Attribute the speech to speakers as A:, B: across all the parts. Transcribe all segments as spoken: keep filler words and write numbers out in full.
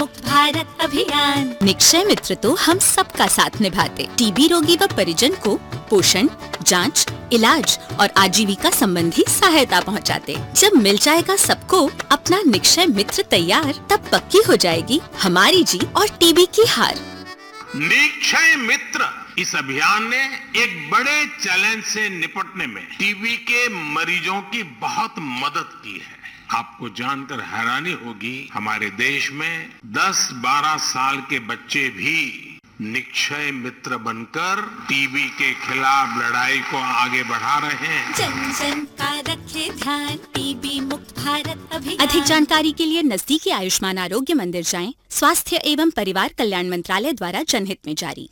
A: मुक्त भारत अभियान। निक्षय मित्र तो हम सबका साथ निभाते, टीबी रोगी व परिजन को पोषण, जांच, इलाज और आजीविका संबंधी सहायता पहुंचाते। जब मिल जाएगा सबको अपना निक्षय मित्र तैयार, तब पक्की हो जाएगी हमारी जीत और टीबी की हार।
B: निक्षय मित्र इस अभियान ने एक बड़े चैलेंज से निपटने में टीबी के मरीजों की बहुत मदद की है। आपको जानकर हैरानी होगी, हमारे देश में दस बारह साल के बच्चे भी निक्षय मित्र बनकर टीबी के खिलाफ लड़ाई को आगे बढ़ा रहे हैं।
A: जन जन का रखे ध्यान, टीबी मुक्त भारत अभियान। अधिक जानकारी के लिए नजदीकी आयुष्मान आरोग्य मंदिर जाएं। स्वास्थ्य एवं परिवार कल्याण मंत्रालय द्वारा जनहित में जारी।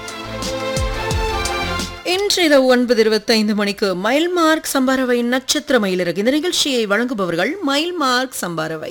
C: இன்றிரவு ஒன்பது இருபத்தைந்து மணிக்கு மைல் மார்க் சம்பாரவை நட்சத்திர மயிலிறகு. இந்த நிகழ்ச்சியை வழங்குபவர்கள் மைல் மார்க் சம்பாரவை.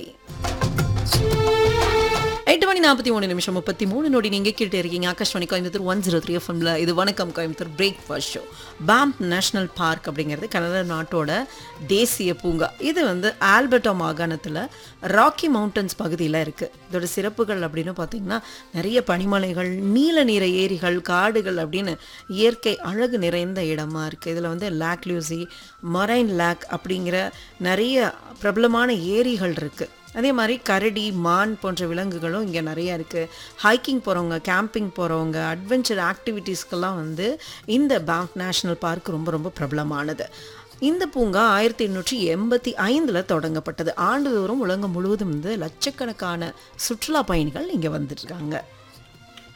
C: எட்டு மணி நாற்பத்தி மூணு நிமிஷம் முப்பத்தி மூணு நொடி நீங்க கேட்டு இருக்கீங்க Akashvani Coimbatore one zero three எஃப்எம்ல. இது வணக்கம் Coimbatore breakfast show. Bomb national park அப்படிங்கிறது கனடா நாட்டோட தேசிய பூங்கா. இது வந்து ஆல்பர்டா மாகாணத்தில் ராக்கி மவுண்டன்ஸ் பகுதியில் இருக்குது. இதோட சிறப்புகள் அப்படின்னு பார்த்தீங்கன்னா நிறைய பனிமலைகள், நீல நீர ஏரிகள், காடுகள் அப்படின்னு இயற்கை அழகு நிறைந்த இடமா இருக்குது. இதில் வந்து லேக் லூசி, மரைன் லேக் அப்படிங்கிற நிறைய பிரபலமான ஏரிகள் இருக்குது. அதே மாதிரி கரடி, மான் போன்ற விலங்குகளும் இங்கே நிறையா இருக்குது. ஹைக்கிங் போகிறவங்க, கேம்பிங் போகிறவங்க, அட்வென்ச்சர் ஆக்டிவிட்டீஸ்க்கெல்லாம் வந்து இந்த பாம்ப் நேஷ்னல் பார்க் ரொம்ப ரொம்ப பிரபலமானது. இந்த பூங்கா ஆயிரத்தி எண்ணூற்றி எண்பத்தி ஐந்தில் தொடங்கப்பட்டது. ஆண்டுதோறும் உலகம் முழுவதும் வந்து லட்சக்கணக்கான சுற்றுலா பயணிகள் இங்கே வந்துட்டுருக்காங்க.